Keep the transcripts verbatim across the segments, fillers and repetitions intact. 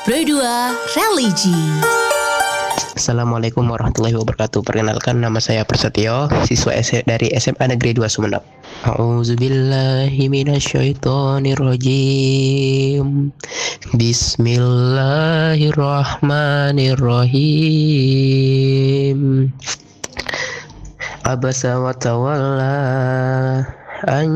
Pro dua Religi. Assalamualaikum warahmatullahi wabarakatuh. Perkenalkan, nama saya Prasetyo, siswa S dari S M A Negeri dua Sumeneb. A'udzubillahi minasyaitonirrajim. Bismillahirrahmanirrahim. Abasa wa tawalla an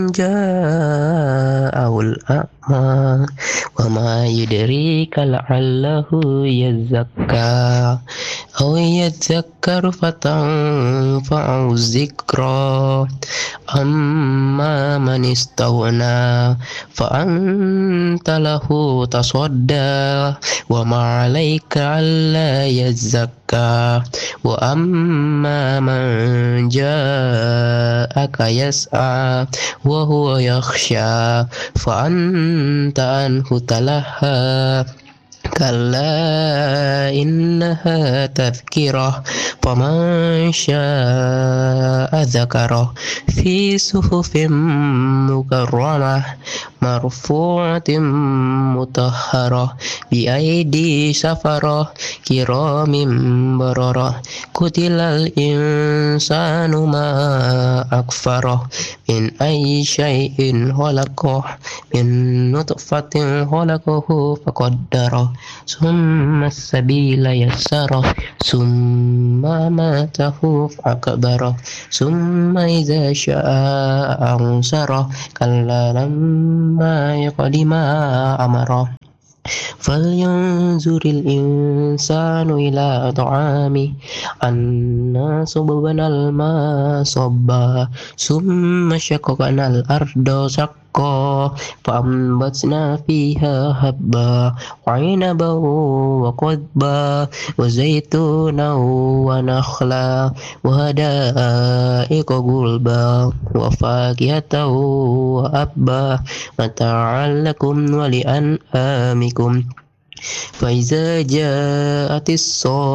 ja'ahul a'ma wa ma yudrika la'allahu yazakka aw yadzakkaru fatanfa'u dzikra amma man istawna fa anta lahu tasadda wa ma 'alaika alla yazakka wa amma man ja'aka yas'a wa huwa yakhsha fa anta anhu talaha kalla innaha tadhkirah faman syaa'a dzakarah fi suhufin mukarramah marfu'atin mutahharah bi aidi safarah kiramin bararah kutilal insanu ma akfarah min ayyi syai'in khalaqah min nutfatin khalaqahu faqaddarah summa as-sabila yassarah summa matahu fa'aqbarah summa idza syaa ansarah kalla lamma yaqdima amarah falyanzuril insanu ila ta'ami anna subbanal ma sabba summa syaqqaqnal arda shaqqa fa'ambatna fiha habba wa 'inaban wa qadba wa zaitunan wa nakhla wa hada'iqa gulba wa fakihatan wa abba mata'an lakum wa li'an'amikum fa iza ja'atis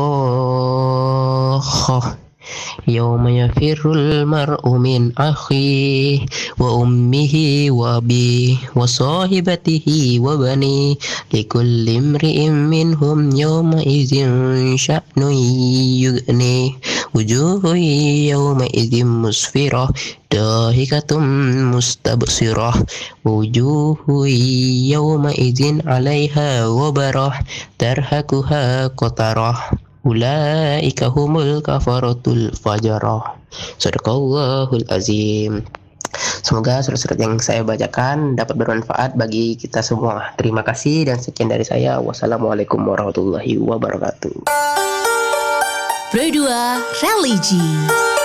sakhah yawma yafirrul mar'u min akhihi wa ummihi wa abihi wa sahibatihi wa banihi likulli imri'in minhum yawma idzin sya'nun yughnihi wujuhun yawma idzin musfirah dahikatum mustabsirah wujuhun yawma idzin 'alaiha ghabarah tarhaquha qatarah ulaika humul kafaratul fajarah. Shadaqallahul azim. Semoga surat-surat yang saya bacakan dapat bermanfaat bagi kita semua. Terima kasih dan sekian dari saya. Wassalamualaikum warahmatullahi wabarakatuh. Pro dua Religi.